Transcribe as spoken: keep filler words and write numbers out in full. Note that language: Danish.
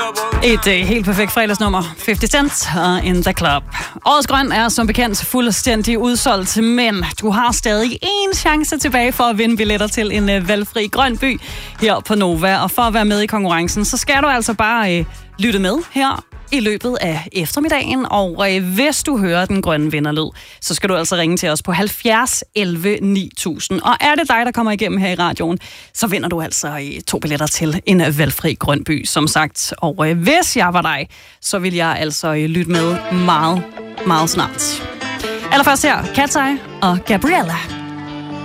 Et uh, helt perfekt fredagsnummer. halvtreds Cent og In The Club. Årets Grøn er som bekendt fuldstændig udsolgt, men du har stadig en chance tilbage for at vinde billetter til en uh, valgfri grøn by her på Nova. Og for at være med i konkurrencen, så skal du altså bare uh, lytte med her i løbet af eftermiddagen. Og uh, hvis du hører den grønne vinderlyd, så skal du altså ringe til os på halvfjerds elleve ni tusind. Og er det dig, der kommer igennem her i radioen, så vinder du altså uh, to billetter til en uh, valgfri grøn by, som sagt. Og uh, hvis jeg var dig, så vil jeg altså uh, lytte med meget, meget snart. Allerførst her, Cat's Eye og Gabriella.